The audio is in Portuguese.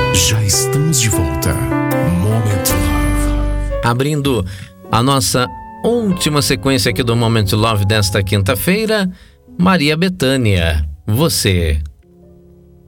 Já estamos de volta. Moment Love. Abrindo a nossa última sequência aqui do Moment Love desta quinta-feira, Maria Bethânia, Você.